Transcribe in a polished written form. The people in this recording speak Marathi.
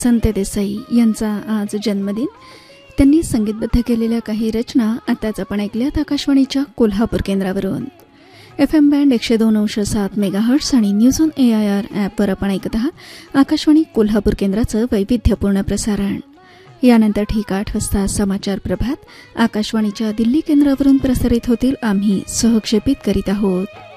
संत देसाई यांचा आज जन्मदिन. त्यांनी संगीतबद्ध केलेल्या काही रचना आताच आपण ऐकल्यात आकाशवाणीच्या कोल्हापूर केंद्रावरून. FM बँड 102.7 मेगाहर्ट्स आणि न्यूज ऑन AIR ॲपवर आपण ऐकत आहात आकाशवाणी कोल्हापूर केंद्राचं वैविध्यपूर्ण प्रसारण. यानंतर ठीक 8 वाजता समाचार प्रभात आकाशवाणीच्या दिल्ली केंद्रावरून प्रसारित होतील. आम्ही सहक्षेपित करीत आहोत.